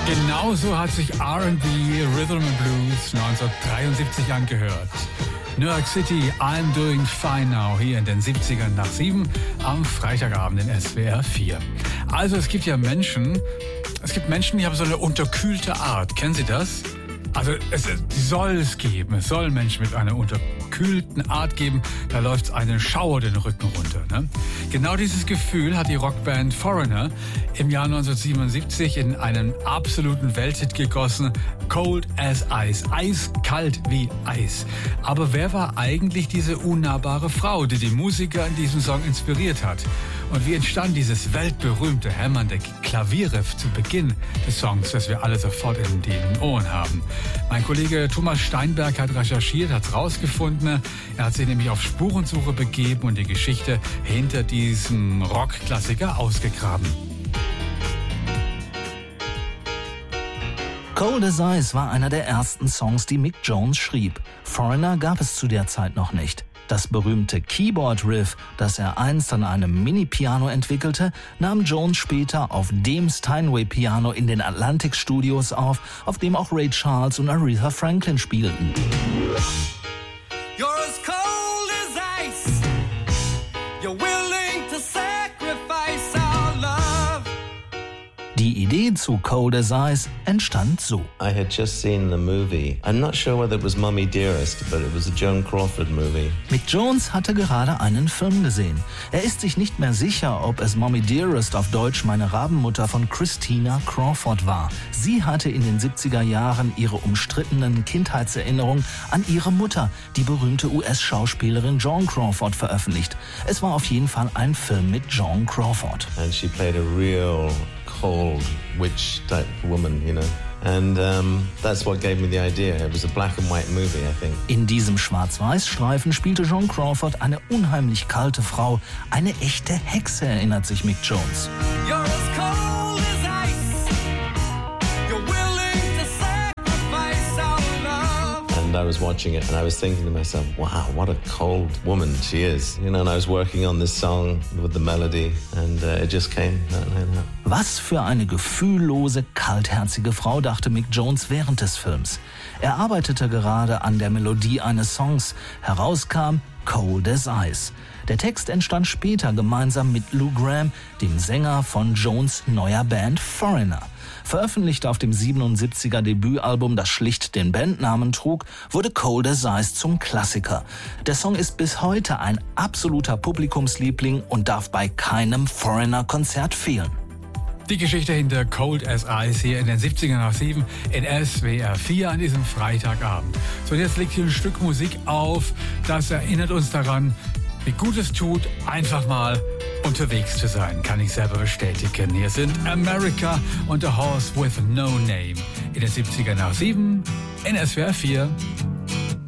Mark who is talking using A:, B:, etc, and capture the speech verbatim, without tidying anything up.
A: Genauso hat sich R and B Rhythm and Blues neunzehnhundertdreiundsiebzig angehört. New York City, I'm Doing Fine Now, hier in den siebzigern nach sieben am Freitagabend in S W R vier. Also es gibt ja Menschen, es gibt Menschen, die haben so eine unterkühlte Art. Kennen Sie das? Also es, es soll es geben, es soll Menschen mit einer unterkühlten Art geben, da läuft einen Schauer den Rücken runter. Ne? Genau dieses Gefühl hat die Rockband Foreigner im Jahr neunzehnhundertsiebenundsiebzig in einen absoluten Welthit gegossen, Cold as Ice, eiskalt wie Eis. Aber wer war eigentlich diese unnahbare Frau, die die Musiker in diesem Song inspiriert hat? Und wie entstand dieses weltberühmte hämmernde Klavierriff zu Beginn des Songs, das wir alle sofort in den Ohren haben? Mein Kollege Thomas Steinberg hat recherchiert, hat es rausgefunden. Er hat sich nämlich auf Spurensuche begeben und die Geschichte hinter diesem Rockklassiker ausgegraben.
B: Cold as Ice war einer der ersten Songs, die Mick Jones schrieb. Foreigner gab es zu der Zeit noch nicht. Das berühmte Keyboard-Riff, das er einst an einem Mini-Piano entwickelte, nahm Jones später auf dem Steinway-Piano in den Atlantic-Studios auf, auf dem auch Ray Charles und Aretha Franklin spielten.
C: You're as cold as ice. You're willing to sacrifice our love.
B: Die Idee zu Cold as Ice entstand so.
D: I had just seen the movie. I'm not sure whether it was Mommy Dearest, but it was a Joan Crawford movie.
B: Mick Jones hatte gerade einen Film gesehen. Er ist sich nicht mehr sicher, ob es Mommy Dearest auf Deutsch Meine Rabenmutter von Christina Crawford war. Sie hatte in den siebziger Jahren ihre umstrittenen Kindheitserinnerungen an ihre Mutter, die berühmte U S-Schauspielerin Joan Crawford, veröffentlicht. Es war auf jeden Fall ein Film mit Joan Crawford.
D: And she played a real cold witch type woman, you know. And um, that's what gave me the idea. It was a black and white movie, I think.
B: In diesem Schwarz-Weiß-Streifen spielte Joan Crawford eine unheimlich kalte Frau. Eine echte Hexe, erinnert sich Mick Jones.
C: You're as cold as ice. You're willing to sacrifice our love.
D: And I was watching it and I was thinking to myself, wow, what a cold woman she is. You know, and I was working on this song with the melody and uh, it just came. No, no, no.
B: Was für eine gefühllose, kaltherzige Frau, dachte Mick Jones während des Films. Er arbeitete gerade an der Melodie eines Songs. Herauskam Cold as Ice. Der Text entstand später gemeinsam mit Lou Gramm, dem Sänger von Jones' neuer Band Foreigner. Veröffentlicht auf dem siebenundsiebziger Debütalbum, das schlicht den Bandnamen trug, wurde Cold as Ice zum Klassiker. Der Song ist bis heute ein absoluter Publikumsliebling und darf bei keinem Foreigner-Konzert fehlen.
A: Die Geschichte hinter Cold as Ice hier in den siebzigern nach sieben in S W R vier an diesem Freitagabend. So, und jetzt legt hier ein Stück Musik auf, das erinnert uns daran, wie gut es tut, einfach mal unterwegs zu sein, kann ich selber bestätigen. Hier sind America und The Horse with No Name in den siebzigern nach sieben in S W R vier.